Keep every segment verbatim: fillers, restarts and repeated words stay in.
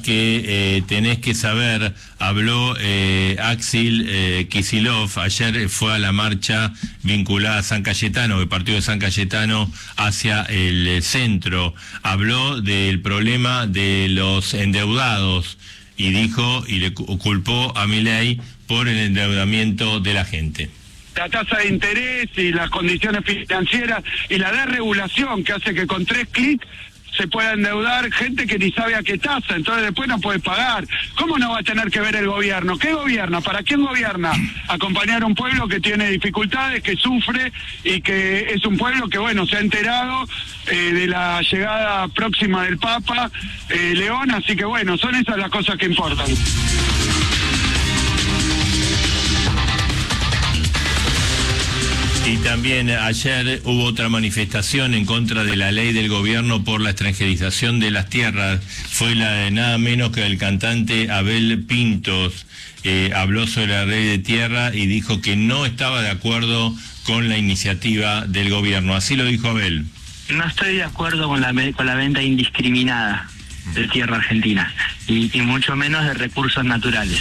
que eh, tenés que saber, habló eh, Axel eh, Kicillof, ayer fue a la marcha vinculada a San Cayetano, el partido de San Cayetano hacia el centro, habló del problema de los endeudados y dijo y le culpó a Milei por el endeudamiento de la gente. La tasa de interés y las condiciones financieras y la desregulación que hace que con tres clics se pueda endeudar gente que ni sabe a qué tasa, entonces después no puede pagar. ¿Cómo no va a tener que ver el gobierno? ¿Qué gobierna? ¿Para quién gobierna? Acompañar a un pueblo que tiene dificultades, que sufre y que es un pueblo que, bueno, se ha enterado eh, de la llegada próxima del Papa eh, León, así que, bueno, son esas las cosas que importan. Y también ayer hubo otra manifestación en contra de la ley del gobierno por la extranjerización de las tierras. Fue la de nada menos que el cantante Abel Pintos. Eh, habló sobre la ley de tierra y dijo que no estaba de acuerdo con la iniciativa del gobierno. Así lo dijo Abel. No estoy de acuerdo con la, con la venta indiscriminada de tierra argentina y, y mucho menos de recursos naturales.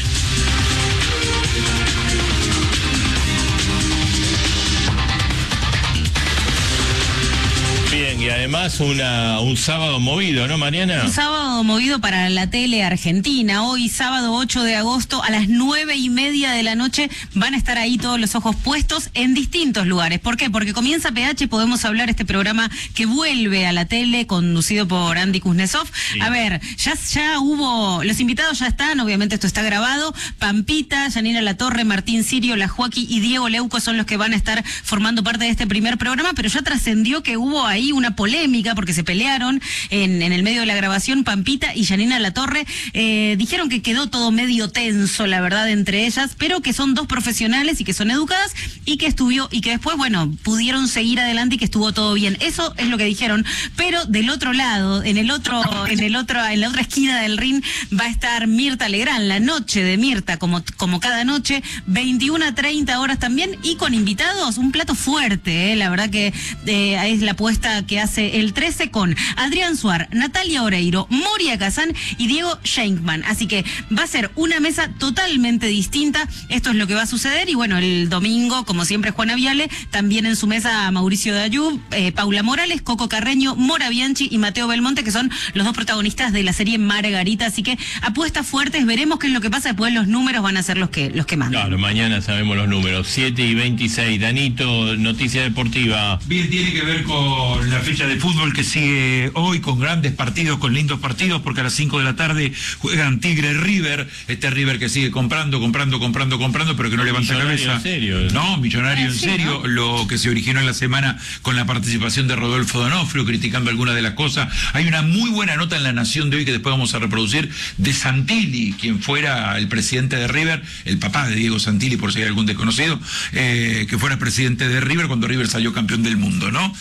Y además una, un sábado movido, ¿no, Mariana? Un sábado movido para la tele argentina. Hoy, sábado ocho de agosto, a las nueve y media de la noche, van a estar ahí todos los ojos puestos en distintos lugares. ¿Por qué? Porque comienza P H, podemos hablar, este programa que vuelve a la tele, conducido por Andy Kuznetsov. Sí. A ver, ya, ya hubo, los invitados ya están, obviamente esto está grabado. Pampita, Yanina Latorre, Martín Sirio, La Joaquí y Diego Leuco son los que van a estar formando parte de este primer programa, pero ya trascendió que hubo ahí una polémica porque se pelearon en, en el medio de la grabación. Pampita y Yanina Latorre eh, dijeron que quedó todo medio tenso, la verdad, entre ellas, pero que son dos profesionales y que son educadas y que estuvo, y que después, bueno, pudieron seguir adelante y que estuvo todo bien. Eso es lo que dijeron, pero del otro lado, en el otro, en el otro, en la otra esquina del ring va a estar Mirta Legrand, la noche de Mirta, como, como cada noche, veintiuna a treinta horas también, y con invitados, un plato fuerte, eh, la verdad que eh, es la apuesta que hace el trece con Adrián Suar, Natalia Oreiro, Moria Kazán y Diego Schenkman. Así que va a ser una mesa totalmente distinta. Esto es lo que va a suceder. Y bueno, el domingo, como siempre, Juana Viale, también en su mesa Mauricio Dayub, eh, Paula Morales, Coco Carreño, Mora Bianchi y Mateo Belmonte, que son los dos protagonistas de la serie Margarita. Así que apuestas fuertes, veremos qué es lo que pasa. Después los números van a ser los que, los que mandan. Claro, mañana sabemos los números. siete y veintiséis. Danito, noticia deportiva. Bien, tiene que ver con la fecha de fútbol que sigue hoy, con grandes partidos, con lindos partidos, porque a las cinco de la tarde juegan Tigre River, este River que sigue comprando, comprando, comprando, comprando, pero que no levanta cabeza. En serio. No, millonario ah, en sí, serio, ¿no? Lo que se originó en la semana con la participación de Rodolfo Donofrio, criticando algunas de las cosas. Hay una muy buena nota en La Nación de hoy que después vamos a reproducir, de Santilli, quien fuera el presidente de River, el papá de Diego Santilli, por si hay algún desconocido, eh, que fuera presidente de River cuando River salió campeón del mundo, ¿no?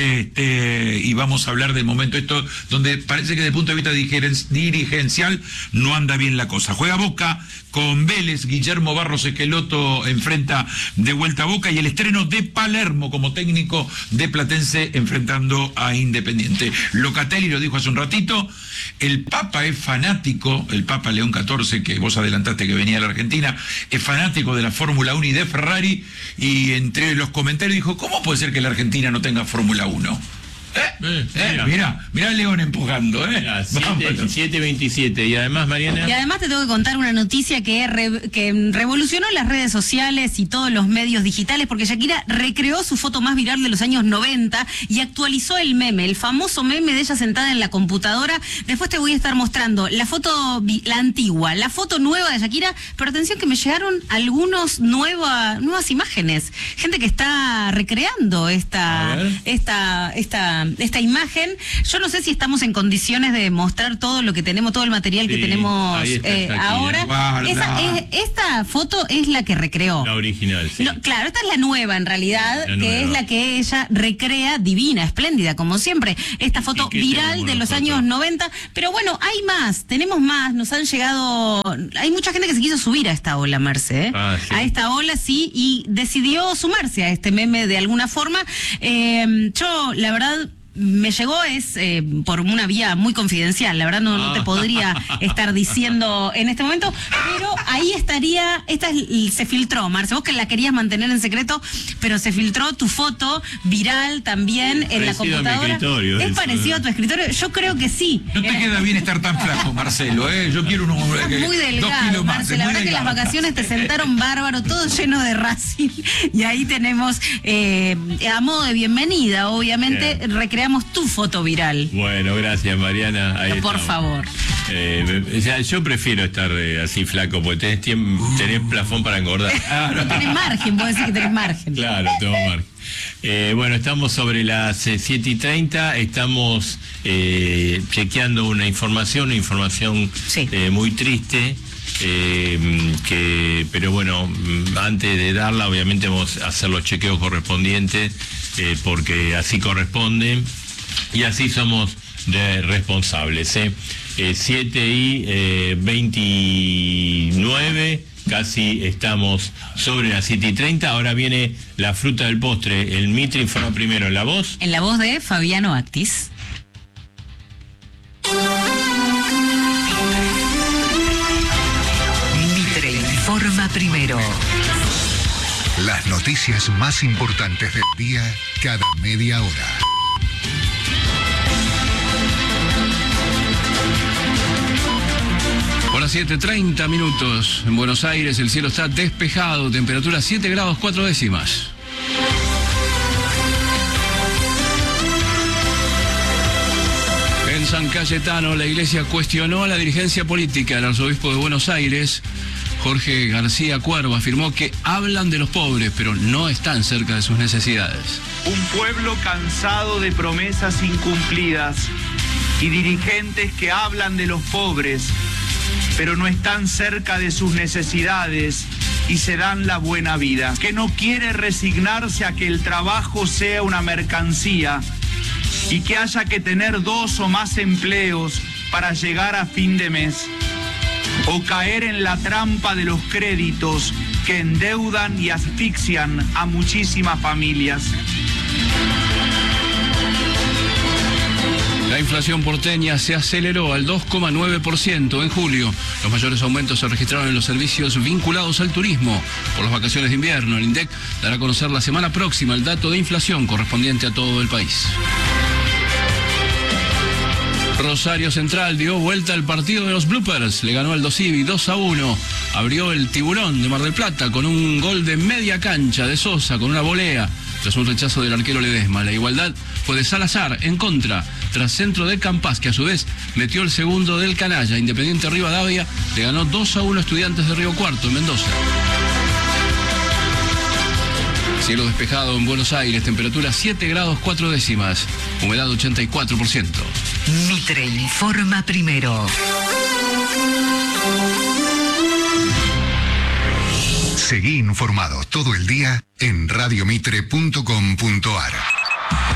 Este, y vamos a hablar del momento esto donde parece que desde el punto de vista dirigencial no anda bien la cosa. Juega Boca con Vélez, Guillermo Barros Esqueloto enfrenta de vuelta a Boca, y el estreno de Palermo como técnico de Platense enfrentando a Independiente. Locatelli lo dijo hace un ratito, el Papa es fanático, el Papa León catorce, que vos adelantaste que venía a la Argentina, es fanático de la Fórmula uno y de Ferrari, y entre los comentarios dijo, ¿cómo puede ser que la Argentina no tenga Fórmula uno? Eh, eh, eh, mira, mira a León empujando, eh. siete veintisiete. Y además, Mariana. Y además te tengo que contar una noticia que, re, que revolucionó las redes sociales y todos los medios digitales, porque Shakira recreó su foto más viral de los años noventa y actualizó el meme, el famoso meme de ella sentada en la computadora. Después te voy a estar mostrando la foto, la antigua, la foto nueva de Shakira, pero atención que me llegaron algunos nueva, nuevas imágenes. Gente que está recreando esta, esta, esta esta imagen. Yo no sé si estamos en condiciones de mostrar todo lo que tenemos, todo el material sí, que tenemos está, eh, ahora. Esa, es, esta foto es la que recreó. La original, sí. No, claro, esta es la nueva en realidad, la que nueva. Es la que ella recrea, divina, espléndida, como siempre. Esta foto viral de los nosotros? años noventa. Pero bueno, hay más, tenemos más, nos han llegado... Hay mucha gente que se quiso subir a esta ola, Merce, ¿eh? ah, sí. A esta ola, sí, y decidió sumarse a este meme de alguna forma. Eh, yo, la verdad... me llegó es eh, por una vía muy confidencial, la verdad no, no te podría estar diciendo en este momento, pero ahí estaría, esta es, se filtró, Marce, vos que la querías mantener en secreto, pero se filtró tu foto viral también en la computadora. ¿Es eso, parecido a tu escritorio? Yo creo que sí. No te Era... queda bien estar tan flaco, Marcelo, ¿eh? Yo quiero unos Estás muy delgado, Marce, la verdad delgado. Que las vacaciones te sentaron bárbaro, todo lleno de Racing, y ahí tenemos, eh, a modo de bienvenida, obviamente, Bien. recreamos tu foto viral. Bueno, gracias, Mariana. Ahí Por estamos. favor. Eh, o sea, yo prefiero estar eh, así flaco, porque tenés, tiempo, tenés plafón para engordar. Ah, no. Tenés margen, puedo decir que tenés margen. Claro, tengo margen. Eh, bueno, estamos sobre las eh, siete y treinta, estamos eh, chequeando una información, una información sí. eh, muy triste. Eh, que, pero bueno, antes de darla, obviamente vamos a hacer los chequeos correspondientes, eh, porque así corresponde y así somos de responsables. ¿eh? Eh, siete y veintinueve, casi estamos sobre las siete y treinta. Ahora viene la fruta del postre. El Mitre informa primero en la voz. En la voz de Fabiano Actis. Informa primero. Las noticias más importantes del día cada media hora. Hola, siete, treinta minutos. En Buenos Aires el cielo está despejado, temperatura siete grados cuatro décimas. En San Cayetano la iglesia cuestionó a la dirigencia política. El arzobispo de Buenos Aires, Jorge García Cuervo, afirmó que hablan de los pobres, pero no están cerca de sus necesidades. Un pueblo cansado de promesas incumplidas y dirigentes que hablan de los pobres, pero no están cerca de sus necesidades y se dan la buena vida. Que no quiere resignarse a que el trabajo sea una mercancía y que haya que tener dos o más empleos para llegar a fin de mes. O caer en la trampa de los créditos que endeudan y asfixian a muchísimas familias. La inflación porteña se aceleró al dos coma nueve por ciento en julio. Los mayores aumentos se registraron en los servicios vinculados al turismo. Por las vacaciones de invierno, el INDEC dará a conocer la semana próxima el dato de inflación correspondiente a todo el país. Rosario Central dio vuelta al partido de los Bloopers, le ganó al Dosivi dos a uno, abrió el Tiburón de Mar del Plata con un gol de media cancha de Sosa con una volea, tras un rechazo del arquero Ledesma. La igualdad fue de Salazar en contra, tras centro de Campas, que a su vez metió el segundo del Canalla. Independiente Rivadavia le ganó dos a uno a Estudiantes de Río Cuarto en Mendoza. Cielo despejado en Buenos Aires, temperatura siete grados cuatro décimas, humedad ochenta y cuatro por ciento. Mitre informa primero. Seguí informado todo el día en radiomitre punto com punto ar.